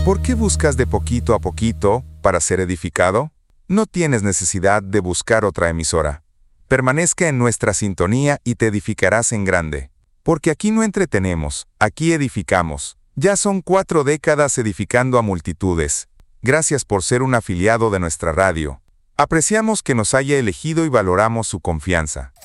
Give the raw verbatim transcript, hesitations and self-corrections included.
¿Por qué buscas de poquito a poquito para ser edificado? No tienes necesidad de buscar otra emisora. Permanezca en nuestra sintonía y te edificarás en grande. Porque aquí no entretenemos, aquí edificamos. Ya son cuatro décadas edificando a multitudes. Gracias por ser un afiliado de nuestra radio. Apreciamos que nos haya elegido y valoramos su confianza.